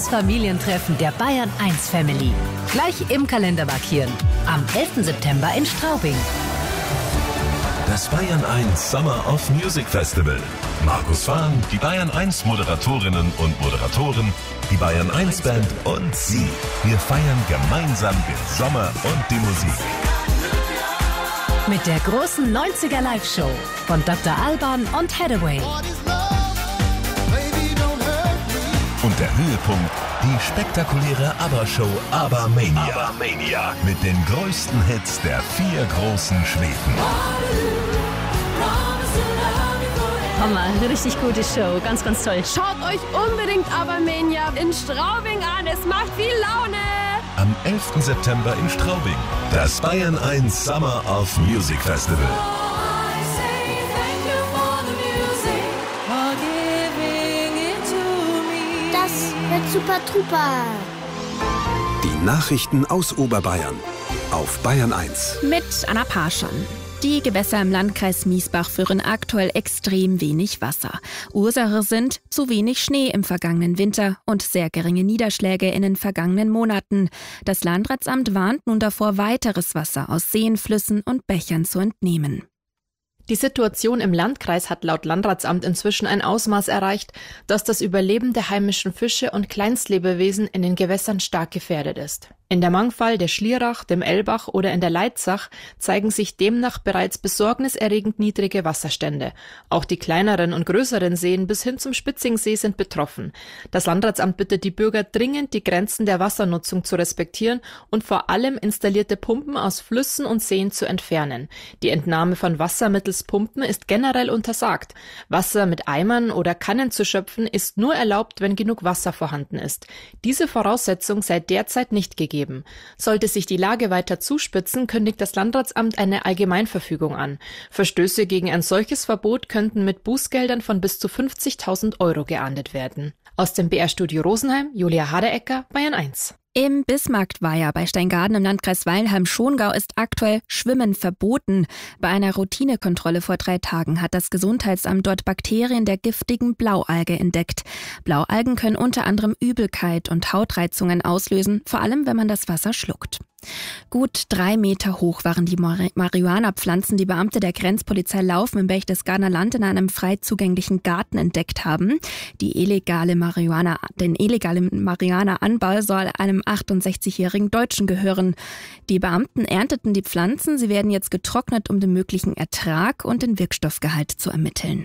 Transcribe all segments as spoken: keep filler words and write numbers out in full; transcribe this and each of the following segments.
großes Familientreffen der Bayern eins Family. Gleich im Kalender markieren. Am elften September in Straubing. Das Bayern eins Summer of Music Festival. Markus Fahn, die Bayern eins Moderatorinnen und Moderatoren, die Bayern eins Band und Sie. Wir feiern gemeinsam den Sommer und die Musik. Mit der großen neunziger Live-Show von Doktor Alban und Hathaway. Und der Höhepunkt, die spektakuläre ABBA-Show ABBA-Mania. ABBA-Mania. Mit den größten Hits der vier großen Schweden. Hammer, eine richtig gute Show, ganz, ganz toll. Schaut euch unbedingt ABBA-Mania in Straubing an, es macht viel Laune. Am elften September in Straubing. Das Bayern eins Summer of Music Festival. Das wird super truper. Die Nachrichten aus Oberbayern auf Bayern eins. Mit Anna Parschan. Die Gewässer im Landkreis Miesbach führen aktuell extrem wenig Wasser. Ursache sind zu wenig Schnee im vergangenen Winter und sehr geringe Niederschläge in den vergangenen Monaten. Das Landratsamt warnt nun davor, weiteres Wasser aus Seen, Flüssen und Bächern zu entnehmen. Die Situation im Landkreis hat laut Landratsamt inzwischen ein Ausmaß erreicht, dass das Überleben der heimischen Fische und Kleinstlebewesen in den Gewässern stark gefährdet ist. In der Mangfall, der Schlierach, dem Elbach oder in der Leitzach zeigen sich demnach bereits besorgniserregend niedrige Wasserstände. Auch die kleineren und größeren Seen bis hin zum Spitzingsee sind betroffen. Das Landratsamt bittet die Bürger dringend, die Grenzen der Wassernutzung zu respektieren und vor allem installierte Pumpen aus Flüssen und Seen zu entfernen. Die Entnahme von Wasser mittels Pumpen ist generell untersagt. Wasser mit Eimern oder Kannen zu schöpfen ist nur erlaubt, wenn genug Wasser vorhanden ist. Diese Voraussetzung sei derzeit nicht gegeben. Sollte sich die Lage weiter zuspitzen, kündigt das Landratsamt eine Allgemeinverfügung an. Verstöße gegen ein solches Verbot könnten mit Bußgeldern von bis zu fünfzigtausend Euro geahndet werden. Aus dem B R-Studio Rosenheim, Julia Haderecker, Bayern eins. Im Bismarckweiher bei Steingaden im Landkreis Weilheim-Schongau ist aktuell Schwimmen verboten. Bei einer Routinekontrolle vor drei Tagen hat das Gesundheitsamt dort Bakterien der giftigen Blaualge entdeckt. Blaualgen können unter anderem Übelkeit und Hautreizungen auslösen, vor allem wenn man das Wasser schluckt. Gut drei Meter hoch waren die Mar- Marihuana-Pflanzen, die Beamte der Grenzpolizei Laufen im Berchtesgadener Land in einem frei zugänglichen Garten entdeckt haben. Die illegale Marihuana, den illegalen Marihuana-Anbau soll einem achtundsechzigjährigen Deutschen gehören. Die Beamten ernteten die Pflanzen, sie werden jetzt getrocknet, um den möglichen Ertrag und den Wirkstoffgehalt zu ermitteln.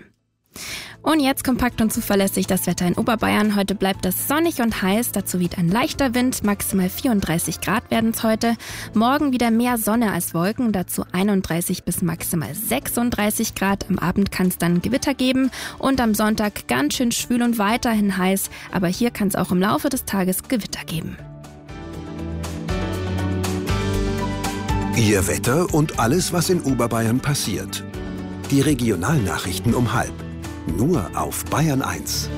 Und jetzt kompakt und zuverlässig das Wetter in Oberbayern. Heute bleibt es sonnig und heiß, dazu weht ein leichter Wind, maximal vierunddreißig Grad werden es heute. Morgen wieder mehr Sonne als Wolken, dazu einunddreißig bis maximal sechsunddreißig Grad. Am Abend kann es dann Gewitter geben und am Sonntag ganz schön schwül und weiterhin heiß, aber hier kann es auch im Laufe des Tages Gewitter geben. Ihr Wetter und alles, was in Oberbayern passiert. Die Regionalnachrichten um halb. Nur auf Bayern eins.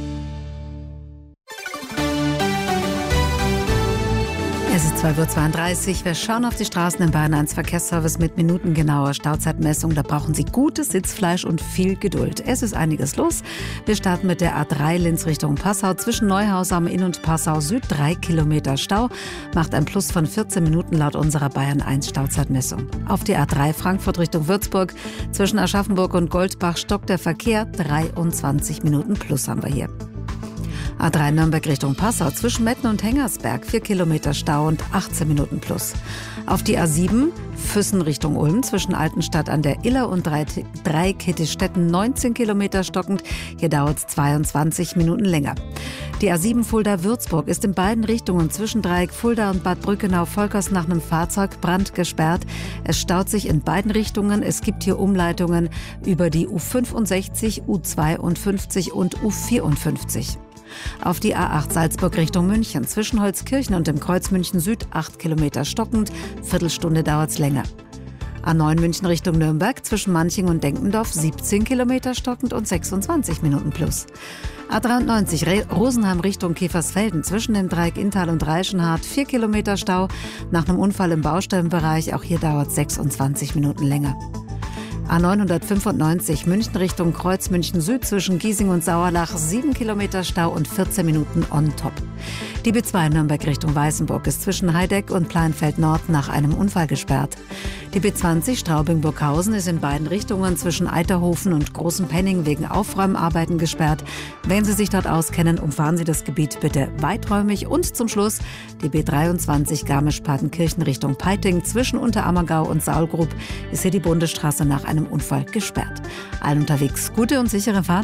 Es ist zwölf Uhr zweiunddreißig. Wir schauen auf die Straßen im Bayern eins Verkehrsservice mit minutengenauer Stauzeitmessung. Da brauchen Sie gutes Sitzfleisch und viel Geduld. Es ist einiges los. Wir starten mit der A drei Linz Richtung Passau. Zwischen Neuhaus am Inn und Passau Süd drei Kilometer Stau. Macht ein Plus von vierzehn Minuten laut unserer Bayern eins Stauzeitmessung. Auf die A drei Frankfurt Richtung Würzburg. Zwischen Aschaffenburg und Goldbach stockt der Verkehr. dreiundzwanzig Minuten Plus haben wir hier. A drei Nürnberg Richtung Passau, zwischen Metten und Hengersberg, vier Kilometer Stau und achtzehn Minuten plus. Auf die A sieben, Füssen Richtung Ulm, zwischen Altenstadt an der Iller und Dreikettestätten, neunzehn Kilometer stockend. Hier dauert es zweiundzwanzig Minuten länger. Die A sieben Fulda-Würzburg ist in beiden Richtungen zwischen Dreieck Fulda und Bad Brückenau-Volkers nach einem Fahrzeugbrand gesperrt. Es staut sich in beiden Richtungen. Es gibt hier Umleitungen über die U fünfundsechzig, U zweiundfünfzig und U vierundfünfzig. Auf die A acht Salzburg Richtung München, zwischen Holzkirchen und dem Kreuz München Süd, acht Kilometer stockend, Viertelstunde dauert's länger. A neun München Richtung Nürnberg, zwischen Manching und Denkendorf, siebzehn Kilometer stockend und sechsundzwanzig Minuten plus. A dreiundneunzig Re- Rosenheim Richtung Käfersfelden, zwischen dem Dreieck Inntal und Reichenhart, vier Kilometer Stau. Nach einem Unfall im Baustellenbereich, auch hier dauert sechsundzwanzig Minuten länger. A neunhundertfünfundneunzig München Richtung Kreuz München Süd zwischen Giesing und Sauerlach, sieben Kilometer Stau und vierzehn Minuten on top. Die B zwei Nürnberg Richtung Weißenburg ist zwischen Heideck und Pleinfeld Nord nach einem Unfall gesperrt. Die B zwanzig Straubing-Burghausen ist in beiden Richtungen zwischen Eiterhofen und Großen Penning wegen Aufräumarbeiten gesperrt. Wenn Sie sich dort auskennen, umfahren Sie das Gebiet bitte weiträumig. Und zum Schluss die B dreiundzwanzig Garmisch-Partenkirchen Richtung Peiting zwischen Unterammergau und Saulgrub ist hier die Bundesstraße nach einem Unfall gesperrt. Allen unterwegs gute und sichere Fahrt.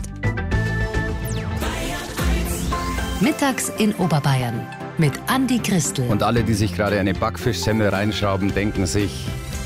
Mittags in Oberbayern mit Andi Christel. Und alle, die sich gerade eine Backfischsemmel reinschrauben, denken sich...